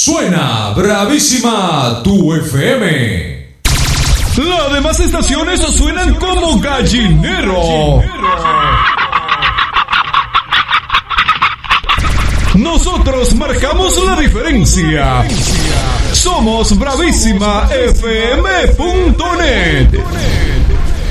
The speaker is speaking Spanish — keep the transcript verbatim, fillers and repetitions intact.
Suena bravísima tu F M. Las demás estaciones suenan como gallinero. Nosotros marcamos la diferencia. Somos bravísima F M punto net.